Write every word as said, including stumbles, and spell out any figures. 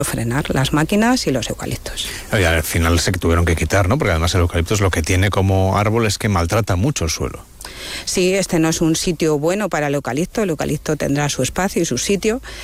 frenar las máquinas y los eucaliptos. Y al final se tuvieron que quitar, ¿no? Porque además el eucalipto lo que tiene como árbol es que maltrata mucho el suelo. Sí, este no es un sitio bueno para el eucalipto, el eucalipto tendrá su espacio y su sitio,